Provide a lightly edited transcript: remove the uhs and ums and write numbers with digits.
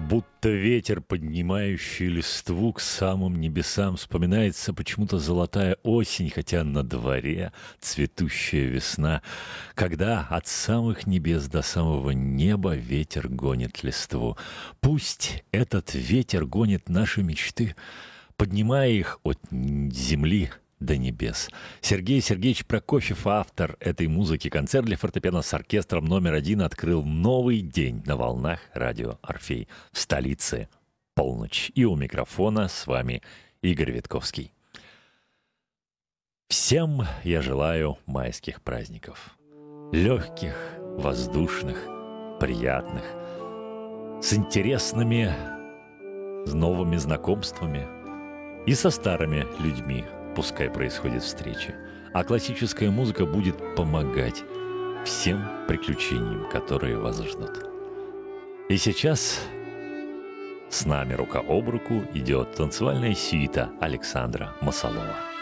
Будто ветер, поднимающий листву к самым небесам, вспоминается почему-то золотая осень, хотя на дворе цветущая весна, когда от самых небес до самого неба ветер гонит листву. Пусть этот ветер гонит наши мечты, поднимая их от земли до небес. Сергей Сергеевич Прокофьев, автор этой музыки. Концерт для фортепиано с оркестром №1 открыл новый день на волнах радио «Орфей». В столице полночь. И у микрофона с вами Игорь Витковский. Всем я желаю майских праздников. Легких, воздушных, приятных. С интересными, с новыми знакомствами и со старыми людьми. Пускай происходит встреча, а классическая музыка будет помогать всем приключениям, которые вас ждут. И сейчас с нами рука об руку идет танцевальная сюита Александра Масалова.